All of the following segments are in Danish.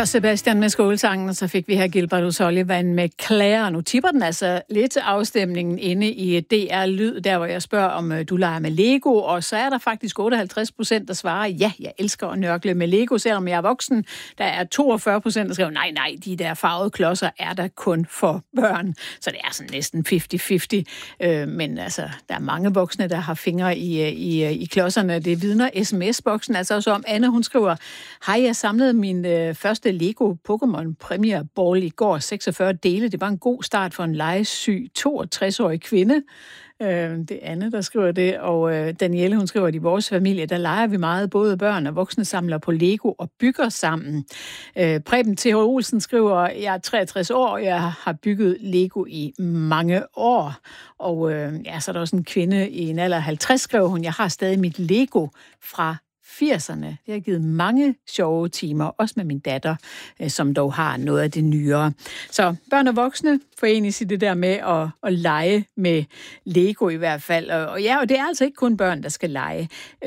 Så Sebastian med Skålsangen, og så fik vi her Gilbert O'Sullivan med Claire. Nu tipper den altså lidt til afstemningen inde i DR Lyd, der hvor jeg spørger, om du leger med Lego, og så er der faktisk 58%, der svarer, ja, jeg elsker at nørkle med Lego, selvom jeg er voksen. Der er 42%, der skriver, nej, de der farvede klodser er der kun for børn. Så det er sådan næsten 50-50. Men altså, der er mange voksne, der har fingre i klodserne. Det vidner sms-boksen altså også om. Anne, hun skriver, hej, jeg samlede min første Lego Pokémon Premier Ball i går, 46 dele. Det var en god start for en legesyg 62-årig kvinde. Det er Anne, der skriver det, og Danielle, hun skriver, at i vores familie, der leger vi meget, både børn og voksne samler på Lego og bygger sammen. Preben T.H. Olsen skriver, jeg er 63 år, og jeg har bygget Lego i mange år. Og så er der også en kvinde i en alder af 50, skriver hun, jeg har stadig mit Lego fra 80'erne. Det har givet mange sjove timer, også med min datter, som dog har noget af det nyere. Så børn og voksne forenes i det der med at lege med Lego i hvert fald. Og det er altså ikke kun børn, der skal lege.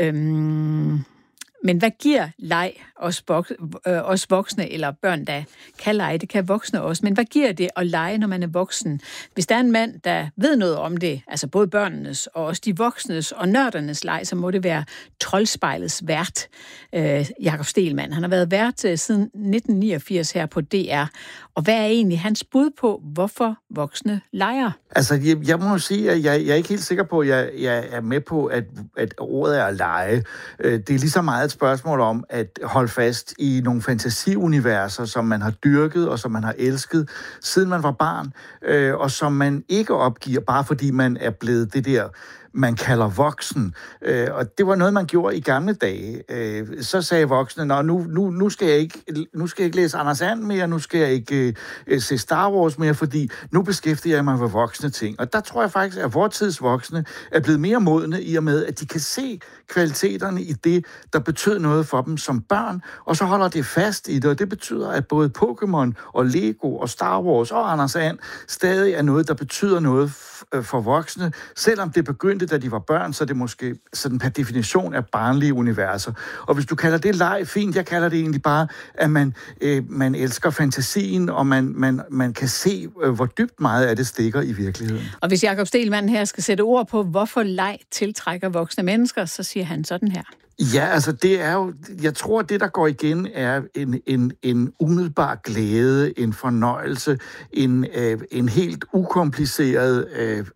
Men hvad giver leg os voksne, eller børn, der kan lege? Det kan voksne også. Men hvad giver det at lege, når man er voksen? Hvis der er en mand, der ved noget om det, altså både børnenes og også de voksnes og nørdernes leg, så må det være Troldspejlets vært, Jakob Stegelmann. Han har været vært siden 1989 her på DR. Og hvad er egentlig hans bud på, hvorfor voksne leger? Altså, jeg må sige, at jeg er ikke helt sikker på, at jeg er med på, at ordet er at lege. Det er lige så meget et spørgsmål om at holde fast i nogle fantasiuniverser, som man har dyrket og som man har elsket, siden man var barn, og som man ikke opgiver, bare fordi man er blevet det der, man kalder voksen. Og det var noget, man gjorde i gamle dage. Så sagde voksne, nu skal jeg ikke læse Anders And mere, nu skal jeg ikke se Star Wars mere, fordi nu beskæftiger jeg mig med voksne ting. Og der tror jeg faktisk, at vores tids voksne er blevet mere modne i og med, at de kan se kvaliteterne i det, der betød noget for dem som børn, og så holder det fast i det, og det betyder, at både Pokémon og Lego og Star Wars og Anders And stadig er noget, der betyder noget for voksne, selvom det begyndte, da de var børn, så det måske sådan per definition er barnlige universer. Og hvis du kalder det leg, fint, jeg kalder det egentlig bare, at man elsker fantasien, og man kan se, hvor dybt meget af det stikker i virkeligheden. Og hvis Jakob Stegelmann her skal sætte ord på, hvorfor leg tiltrækker voksne mennesker, så siger han sådan her. Ja, altså det er jo, jeg tror, det der går igen er en umiddelbar glæde, en fornøjelse, en helt ukompliceret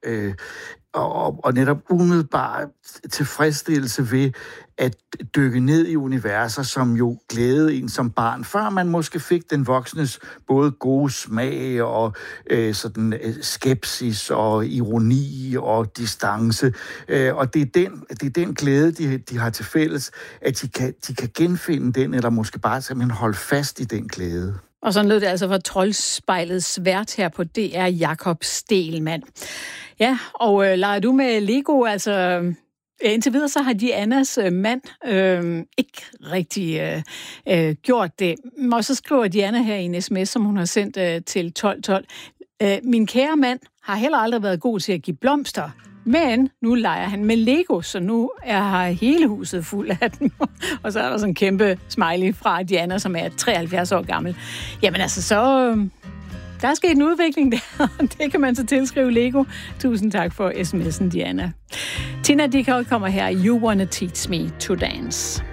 og netop umiddelbar tilfredsstillelse ved at dykke ned i universer, som jo glædede en som barn, før man måske fik den voksnes både gode smag og sådan skepsis og ironi og distance. Og det er den glæde, de har til fælles, at de kan genfinde den, eller måske bare simpelthen holde fast i den glæde. Og sådan lød det altså fra Troldspejlets vært her på DR, Jakob Stegelmann. Ja, og leger du med Lego, altså indtil videre så har Dianas mand ikke rigtig gjort det. Og så skriver Diana her i en sms, som hun har sendt til 1212. Min kære mand har heller aldrig været god til at give blomster, men nu leger han med Lego, så nu er hele huset fuld af dem. Og så er der sådan en kæmpe smiley fra Diana, som er 73 år gammel. Jamen altså, så der er sket en udvikling der, det kan man så tilskrive Lego. Tusind tak for sms'en, Diana. Tina Dickow kommer her. You Wanna Teach Me to Dance.